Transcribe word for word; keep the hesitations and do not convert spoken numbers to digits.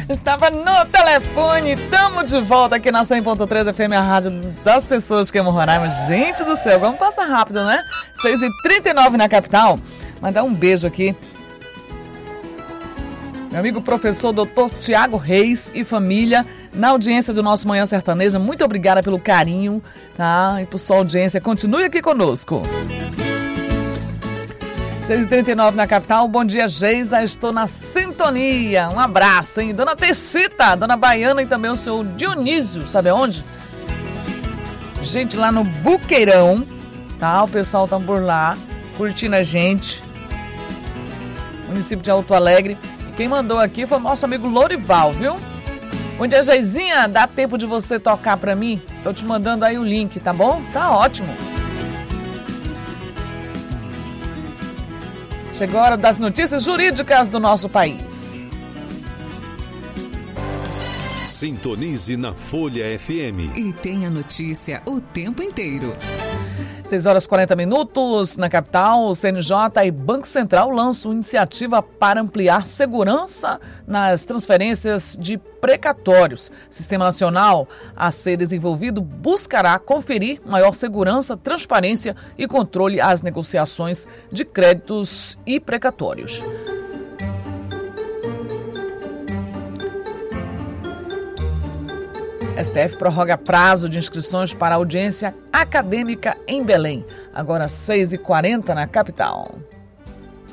Estava no telefone. Tamo de volta aqui na cem ponto três F M, a rádio das pessoas que amam Roraima. Gente do céu, vamos passar rápido, né? seis e trinta e nove na capital. Mandar um beijo aqui. Meu amigo professor doutor Tiago Reis e família, na audiência do nosso Manhã Sertaneja. Muito obrigada pelo carinho, tá? E por sua audiência. Continue aqui conosco. seis e trinta e nove na capital. Bom dia, Geisa. Estou na sintonia. Um abraço, hein? Dona Teixita, Dona Baiana e também o senhor Dionísio. Sabe aonde? Gente, lá no Buqueirão, tá? O pessoal tá por lá, curtindo a gente. Município de Alto Alegre. Quem mandou aqui foi o nosso amigo Lorival, viu? Bom dia, Geizinha. Dá tempo de você tocar pra mim? Tô te mandando aí o link, tá bom? Tá ótimo. Chegou a hora das notícias jurídicas do nosso país. Sintonize na Folha F M. E tenha notícia o tempo inteiro. seis horas e quarenta minutos na capital. O C N J e Banco Central lançam iniciativa para ampliar segurança nas transferências de precatórios. Sistema nacional a ser desenvolvido buscará conferir maior segurança, transparência e controle às negociações de créditos e precatórios. S T F prorroga prazo de inscrições para audiência acadêmica em Belém. Agora seis e quarenta na capital.